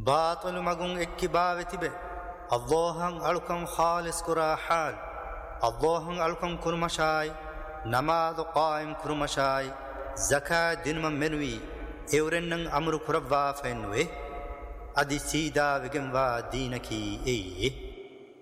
باطل مگون اکی باوتی به اللهن الکم خالص کرا حال اللهن الکم کرمشای نماز قائم کرمشای زکاة دین منوی ایورنن امر کروا فینوه ادی سیدا وگم وا دینکی ای